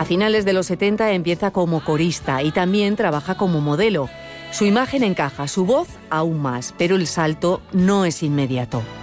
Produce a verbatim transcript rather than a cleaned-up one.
finales de los setenta empieza como corista y también trabaja como modelo. Su imagen encaja, su voz aún más, pero el salto no es inmediato.